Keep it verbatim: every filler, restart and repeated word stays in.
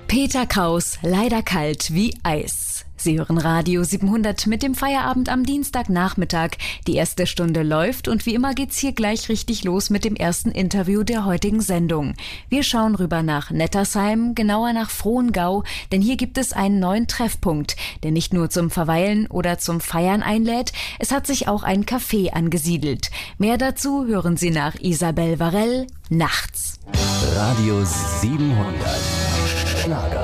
Peter Kraus, leider kalt wie Eis. Sie hören Radio siebenhundert mit dem Feierabend am Dienstagnachmittag. Die erste Stunde läuft und wie immer geht's hier gleich richtig los mit dem ersten Interview der heutigen Sendung. Wir schauen rüber nach Nettersheim, genauer nach Frohngau, denn hier gibt es einen neuen Treffpunkt, der nicht nur zum Verweilen oder zum Feiern einlädt, es hat sich auch ein Café angesiedelt. Mehr dazu hören Sie nach Isabel Varell, Nachts. Radio siebenhundert. Schlager.